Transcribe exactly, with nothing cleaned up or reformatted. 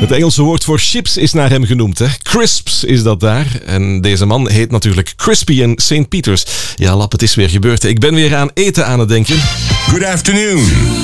Het Engelse woord voor chips is naar hem genoemd. Hè? Crisps is dat daar. En deze man heet natuurlijk Crispy in Saint Peters. Ja, lap, het is weer gebeurd. Ik ben weer aan eten aan het denken. Good afternoon.